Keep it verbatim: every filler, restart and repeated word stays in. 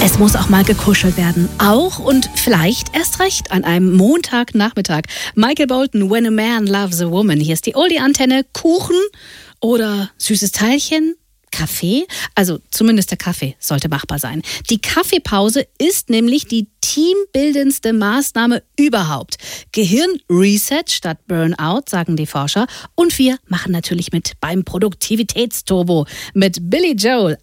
Es muss auch mal gekuschelt werden. Auch und vielleicht erst recht an einem Montagnachmittag. Michael Bolton, When a Man Loves a Woman. Hier ist die Oldie-Antenne. Kuchen oder süßes Teilchen? Kaffee? Also zumindest der Kaffee sollte machbar sein. Die Kaffeepause ist nämlich die teambildendste Maßnahme überhaupt. Gehirn-Reset statt Burnout, sagen die Forscher. Und wir machen natürlich mit beim Produktivitätsturbo mit Billy Joel,